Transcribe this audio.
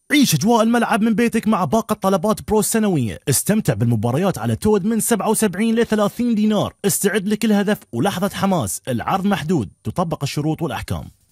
عيش أجواء الملعب من بيتك مع باقة طلبات برو السنوية. استمتع بالمباريات على تود من 77 ل 30 دينار. استعد لكل هدف ولحظة حماس. العرض محدود، تطبق الشروط والأحكام.